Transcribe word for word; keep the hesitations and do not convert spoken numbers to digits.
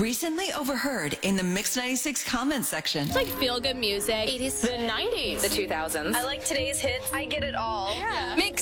Recently overheard in the Mix ninety-six comments section. It's like feel-good music. eighties. The nineties. The two thousands. I like today's hits. I get it all. Yeah. Mix